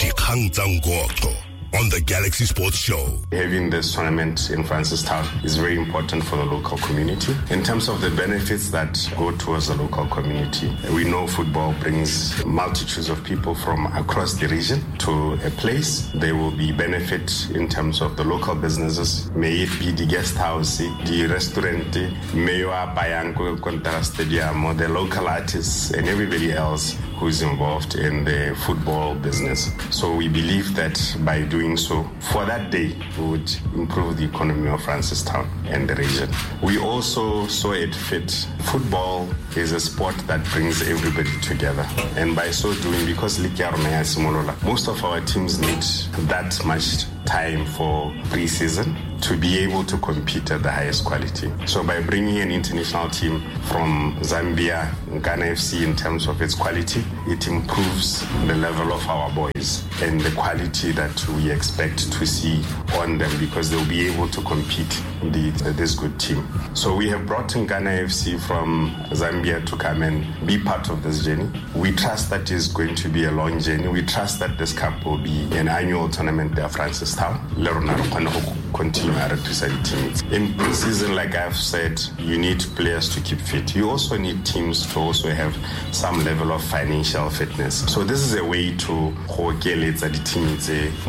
Dikgang tsa Ngoqo on the Galaxy Sports Show. Having this tournament in Francistown is very important for the local community. In terms of the benefits that go towards the local community, we know football brings multitudes of people from across the region to a place. There will be benefit in terms of the local businesses, may it be the guest house, the restaurant, Mayo Bayanko Contara Stadium, or the local artists and everybody else who is involved in the football business. So we believe that by doing so, for that day, we would improve the economy of Francistown and the region. We also saw it fit. Football is a sport that brings everybody together. And by so doing, because most of our teams need that much time for pre-season to be able to compete at the highest quality. So by bringing an international team from Zambia, Ghana FC in terms of its quality, it improves the level of our boys and the quality that we expect to see on them because they'll be able to compete with this good team. So we have brought in Ghana FC from Zambia to come and be part of this journey. We trust that it's going to be a long journey. We trust that this cup will be an annual tournament there, Francistown. Continue our teams. In pre-season, like I've said, you need players to keep fit. You also need teams to also have some level of financial fitness. So this is a way to get the teams.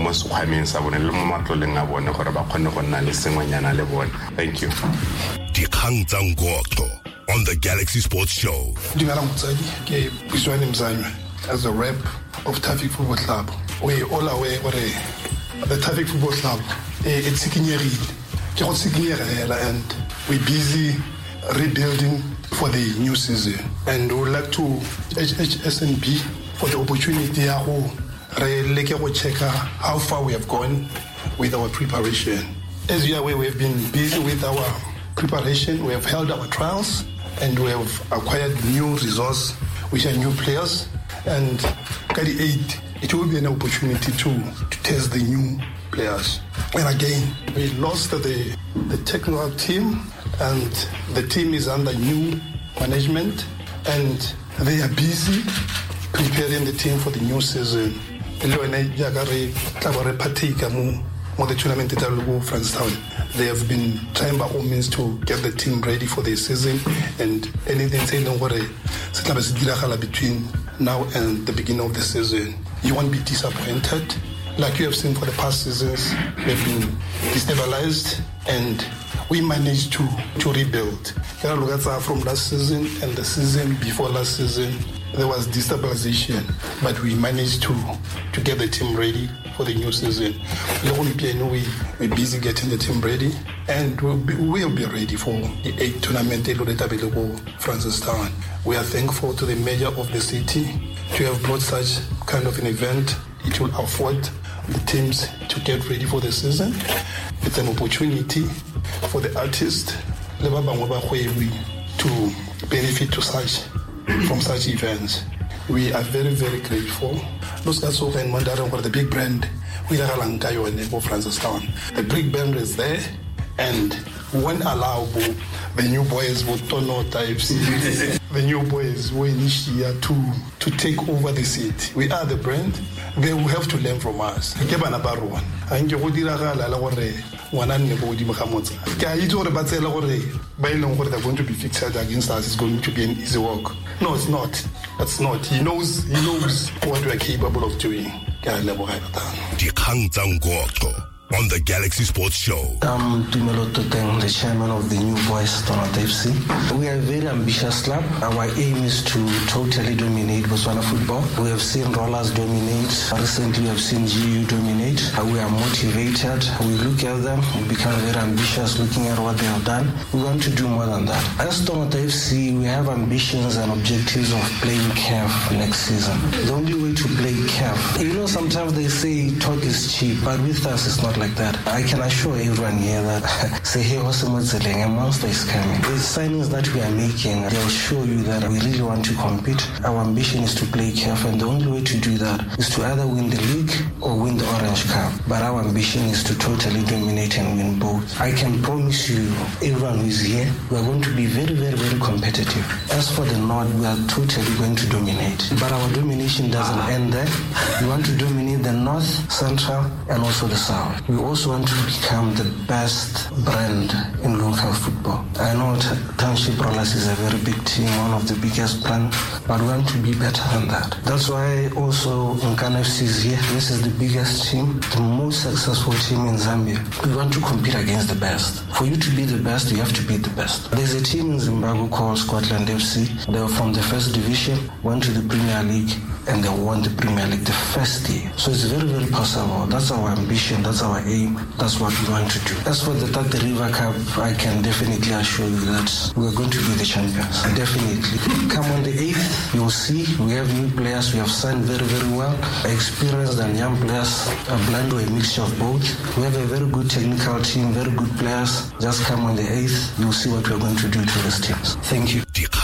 Thank you. Dikgang tsa Ngoqo on the Galaxy Sports Show. As a rep of Tafik Football Club, we all aware what the Tafik Football Club it's seeking and we're busy rebuilding for the new season. And we would like to HSNB for the opportunity to check how far we have gone with our preparation. As you are aware, we have been busy with our preparation. We have held our trials and we have acquired new resources, which are new players. And it will be an opportunity to test the new players. And again, we lost the technical team, and the team is under new management, and they are busy preparing the team for the new season. The tournament at Francistown. They have been trying by all means to get the team ready for the season, and anything saying between now and the beginning of the season. You won't be disappointed. Like you have seen for the past seasons, we've been destabilized and we managed to rebuild. From last season and the season before last season, there was destabilization, but we managed to get the team ready for the new season. We're busy getting the team ready, and we'll be ready for the 8th tournament in Francistown. We are thankful to the mayor of the city to have brought such kind of an event. It will afford the teams to get ready for the season. It's an opportunity for the artists to benefit from such events. We are very, very grateful. Those guys over in Mandarin were the big brand. Francistown. The big brand is there, and when allowable, the new boys will turn out types. The new boys will initiate to take over the city. We are the brand. They will have to learn from us. They're going to be fixed against us. It's going to be an easy work. No, it's not. That's not. He knows what we are capable of doing. Dikgang tsa Ngoqo on the Galaxy Sports Show. I'm Dumelo Toteng, the chairman of the New Boys Donald FC. We are a very ambitious club. Our aim is to totally dominate Botswana football. We have seen Rollers dominate. Recently, we have seen GU dominate. We are motivated. We look at them. We become very ambitious looking at what they have done. We want to do more than that. As Donald FC, we have ambitions and objectives of playing CAF next season. The only way to play CAF, sometimes they say talk is cheap, but with us, it's not like that. I can assure everyone here that a monster is coming. The signings that we are making, they'll show you that we really want to compete. Our ambition is to play CAF, and the only way to do that is to either win the league or win the Orange Cup. But our ambition is to totally dominate and win both. I can promise you, everyone who is here, we are going to be very, very, very competitive. As for the North, we are totally going to dominate. But our domination doesn't And then we want to dominate the North, Central, and also the South. We also want to become the best brand in local football. I know Township Rollers is a very big team, one of the biggest brands, but we want to be better than that. That's why also Nkana FC is here. This is the biggest team, the most successful team in Zambia. We want to compete against the best. For you to be the best, you have to be the best. There's a team in Zimbabwe called Scotland FC. They were from the first division, went to the Premier League, and they won the Premier League the first year. So it's very, very possible. That's our ambition, that's our aim, that's what we want to do. As for the Tata River Cup, I can definitely assure you that we're going to be the champions. Definitely. Come on the 8th, you'll see we have new players, we have signed very, very well. Experienced and young players, a blend or a mixture of both. We have a very good technical team, very good players. Just come on the 8th, you'll see what we're going to do to these teams. Thank you.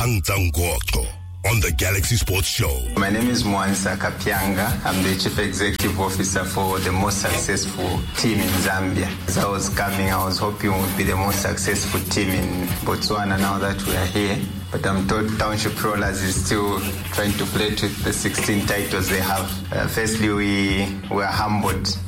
On the Galaxy Sports Show. My name is Mwansa Kapianga. I'm the Chief Executive Officer for the most successful team in Zambia. As I was coming, I was hoping we would be the most successful team in Botswana now that we are here. But I'm told Township Rollers is still trying to play with the 16 titles they have. Firstly, we were humbled